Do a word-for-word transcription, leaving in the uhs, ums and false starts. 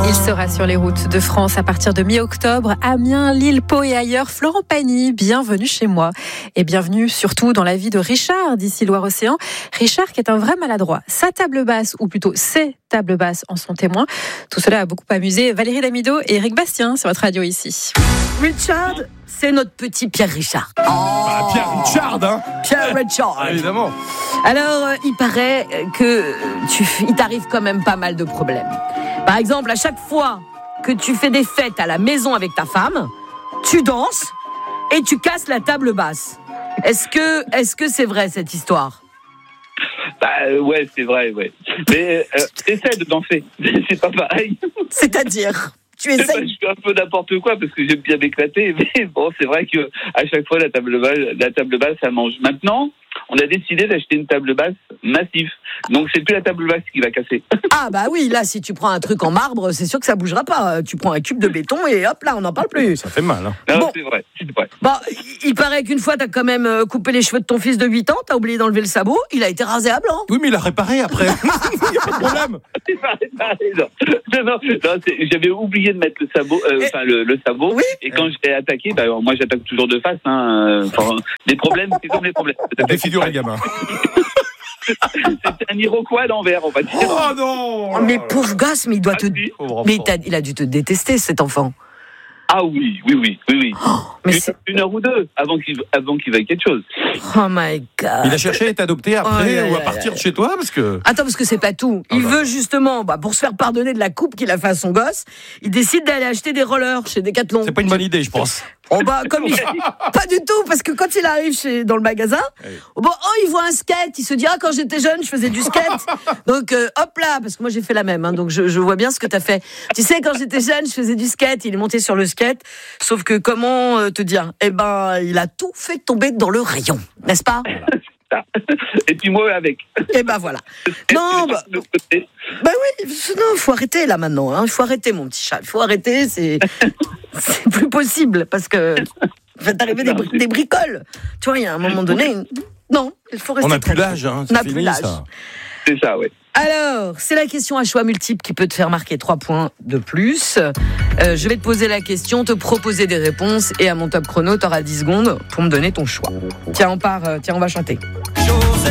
Il sera sur les routes de France à partir de mi-octobre. Amiens, Lille, Pau et ailleurs. Florent Pagny, bienvenue chez moi. Et bienvenue surtout dans la vie de Richard, d'ici Loire-Océan. Richard qui est un vrai maladroit. Sa table basse, ou plutôt ses tables basses en sont témoins. Tout cela a beaucoup amusé Valérie Damido et Eric Bastien sur votre radio ici. Richard, c'est notre petit Pierre Richard. Oh bah, Pierre Richard, hein Pierre Richard. Évidemment. Alors, euh, il paraît que tu, il t'arrive quand même pas mal de problèmes. Par exemple, à chaque fois que tu fais des fêtes à la maison avec ta femme, tu danses et tu casses la table basse. Est-ce que, est-ce que c'est vrai cette histoire ? Bah euh, ouais, c'est vrai, ouais. Mais euh, essaie de danser, c'est pas pareil. C'est-à-dire ? Tu Je essayes. fais un peu n'importe quoi parce que j'aime bien m'éclater, mais bon, c'est vrai que à chaque fois la table basse, la table basse, ça mange. Maintenant, on a décidé d'acheter une table basse massive, donc c'est plus la table basse qui va casser. Ah bah oui, là, si tu prends un truc en marbre, c'est sûr que ça bougera pas. Tu prends un cube de béton et hop là, on n'en parle plus. Ça fait mal, hein. Non, Bon. c'est vrai, c'est vrai. Bon, il paraît qu'une fois, t'as quand même coupé les cheveux de ton fils de huit ans, t'as oublié d'enlever le sabot, il a été rasé à blanc. Oui, mais il a réparé après. Il n'y a pas de problème. C'est pareil, pareil, non. Non, non, non, c'est- j'avais oublié de mettre le sabot, euh, enfin le, le sabot, Oui. et quand je l'ai attaqué, bah, moi j'attaque toujours de face. Hein, euh, enfin, les problèmes, c'est comme les problèmes. Défigure les gamins. C'est un Iroquois à l'envers, on va dire. Oh non Oh, mais pauvre gosse, mais il doit te... Ah, oui. Pauvre Mais enfant. t'as- il a dû te détester, cet enfant. Ah oui, oui, oui, oui, oui. Mais une, c'est... une heure ou deux avant qu'il avant qu'il veuille quelque chose. Oh my God. Il a cherché à être adopté après Aïe, aïe, ou à aïe, partir aïe. de chez toi parce que. Attends, parce que c'est pas tout. Il Ah bah. veut justement, bah, pour se faire pardonner de la coupe qu'il a fait à son gosse, il décide d'aller acheter des rollers chez Decathlon. C'est pas une bonne idée, je pense. Oh bah, comme il... Pas du tout, parce que quand il arrive chez... dans le magasin, Oui. oh, bah, oh, il voit un skate, il se dit, ah, quand j'étais jeune, je faisais du skate. Donc, euh, hop là, parce que moi j'ai fait la même, hein, donc je, je vois bien ce que t'as fait. Tu sais, quand j'étais jeune, je faisais du skate, il est monté sur le skate, sauf que comment euh, te dire, eh ben, il a tout fait tomber dans le rayon, n'est-ce pas? Et puis moi avec. Eh ben voilà. Non, bah, De l'autre côté. bah oui, non, faut arrêter là maintenant, hein, il faut arrêter mon petit chat, il faut arrêter, c'est, c'est plus possible, parce que va t'arriver des, bri- des bricoles. Tu vois, il y a un moment donné, non, il faut rester On n'a plus tranquille. l'âge, hein. On C'est n'a plus fini, l'âge. ça. C'est ça, ouais. Alors, c'est la question à choix multiple qui peut te faire marquer trois points de plus. Euh, je vais te poser la question, te proposer des réponses, et à mon top chrono, t'auras dix secondes pour me donner ton choix. Tiens, on part, euh, tiens, on va chanter.